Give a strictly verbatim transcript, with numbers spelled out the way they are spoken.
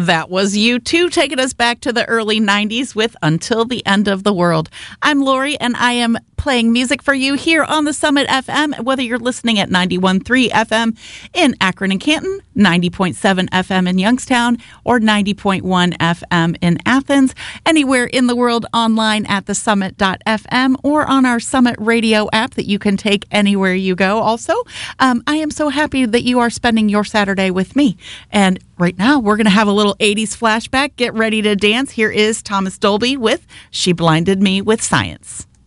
That was U two taking us back to the early nineties with Until the End of the World. I'm Lori, and I am playing music for you here on the Summit F M, whether you're listening at ninety-one point three F M in Akron and Canton, ninety point seven F M in Youngstown, or ninety point one F M in Athens, anywhere in the world online at the summit dot f m or on our Summit Radio app that you can take anywhere you go. Also, um, I am so happy that you are spending your Saturday with me. And right now, we're going to have a little eighties flashback. Get ready to dance. Here is Thomas Dolby with She Blinded Me with Science.